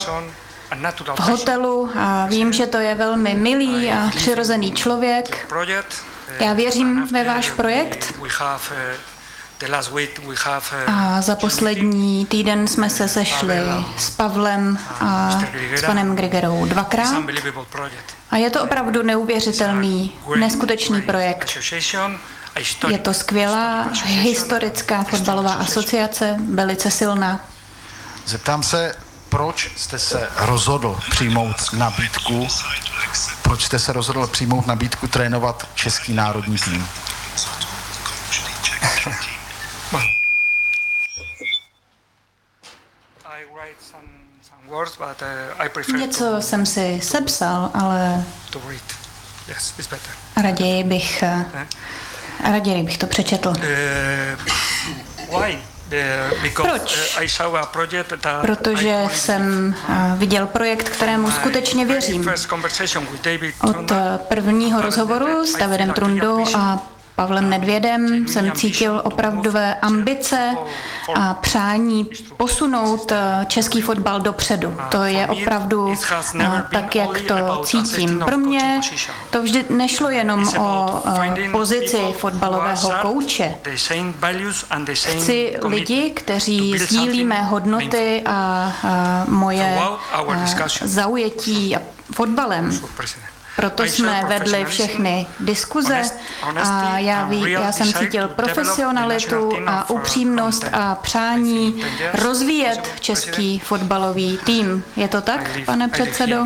v hotelu a vím, že to je velmi milý a přirozený člověk. Já věřím ve váš projekt. A za poslední týden jsme se sešli s Pavlem a s panem Grigerou dvakrát. A je to opravdu neuvěřitelný, neskutečný projekt. Je to skvělá historická fotbalová asociace, velice silná. Zeptám se, proč jste se rozhodl přijmout nabídku trénovat český národní tým? Něco jsem si sepsal, ale raději bych to přečetl. Proč? Protože jsem viděl projekt, kterému skutečně věřím. Od prvního rozhovoru s Davidem Trundou a Pavlem Nedvědem jsem cítil opravdové ambice a přání posunout český fotbal dopředu. To je opravdu tak, jak to cítím. Pro mě to vždy nešlo jenom o pozici fotbalového kouče. Chci lidi, kteří sdílí mé hodnoty a moje zaujetí fotbalem. Proto jsme vedli všechny diskuze a já jsem cítil profesionalitu a upřímnost a přání rozvíjet český fotbalový tým. Je to tak, pane předsedo?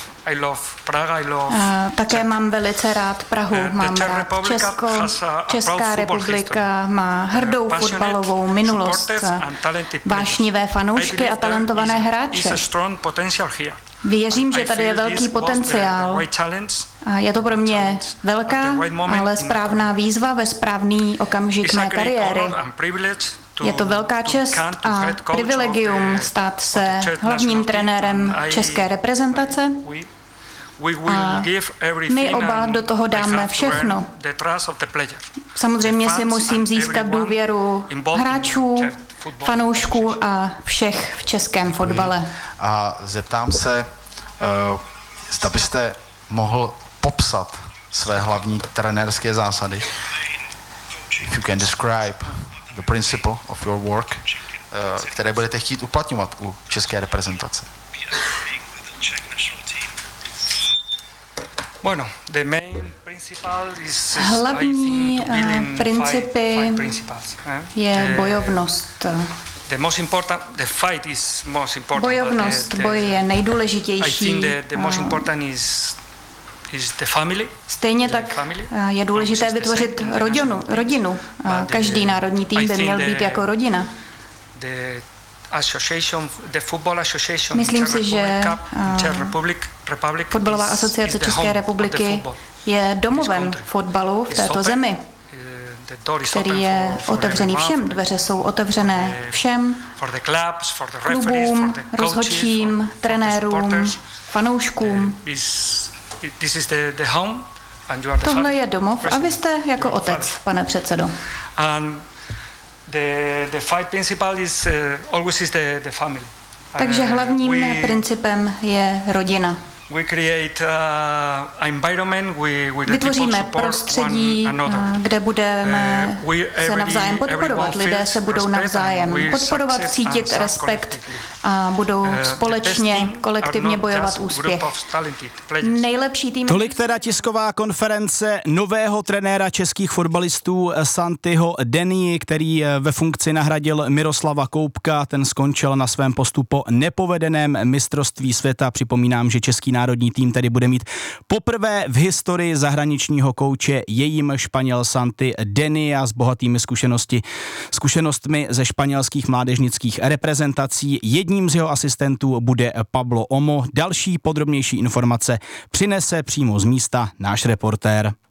Také mám velice rád Prahu, mám rád Česko. Česká republika má hrdou fotbalovou minulost, vášnivé fanoušky a talentované hráče. Věřím, že tady je velký potenciál. A je to pro mě velká, ale správná výzva ve správný okamžik mé kariéry. Je to velká čest a privilegium stát se hlavním trenérem české reprezentace. A my oba do toho dáme všechno. Samozřejmě si musím získat důvěru hráčů, fanoušků a všech v českém fotbale. A zeptám se, zda byste mohl popsat své hlavní trenérské zásady. If you can describe the principle of your work, které budete chtít uplatňovat u české reprezentace. Hlavní principy je bojovnost. Bojovnost, boj je nejdůležitější. Stejně tak je důležité vytvořit rodinu. Každý národní tým by měl být jako rodina. Myslím si, že Fotbalová asociace České republiky je domovem fotbalu v této zemi, který je otevřený všem. Dveře jsou otevřené všem klubům, rozhodčím, trenérům, fanouškům. Tohle je domov a vy jste jako otec, pane předsedo. Takže hlavním principem je rodina. Vytvoříme prostředí, kde budeme se navzájem podporovat. Lidé se budou navzájem podporovat, cítit respekt a budou společně, kolektivně bojovat úspěch. Nejlepší tým... Tolik teda tisková konference nového trenéra českých fotbalistů Santiho Denii, který ve funkci nahradil Miroslava Koubka. Ten skončil na svém postu po nepovedeném mistrovství světa. Připomínám, že český národní tým tedy bude mít poprvé v historii zahraničního kouče jejím Španěl Santi Denia s bohatými zkušenostmi ze španělských mládežnických reprezentací. Jedním z jeho asistentů bude Pablo Omo. Další podrobnější informace přinese přímo z místa náš reportér.